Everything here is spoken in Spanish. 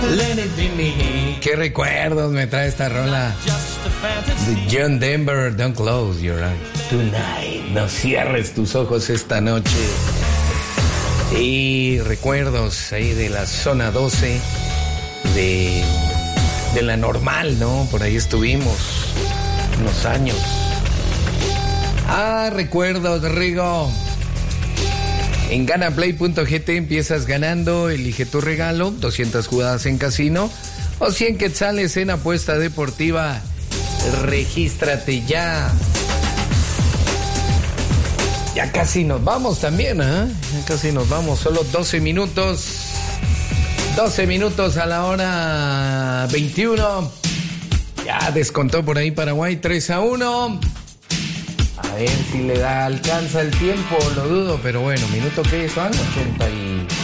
Qué recuerdos me trae esta rola de John Denver. Don't close your eyes tonight. No cierres tus ojos esta noche. Y recuerdos ahí de la zona 12 de la normal, ¿no? Por ahí estuvimos unos años. Recuerdos, Rigo. En ganaplay.gt empiezas ganando, elige tu regalo, 200 jugadas en casino o 100 quetzales en apuesta deportiva. Regístrate ya. Ya casi nos vamos también, ¿eh? Ya casi nos vamos, solo 12 minutos. 12 minutos a la hora 21. Ya descontó por ahí Paraguay 3-1. A ver si le alcanza el tiempo, lo dudo, pero bueno, ¿minuto qué son? 84.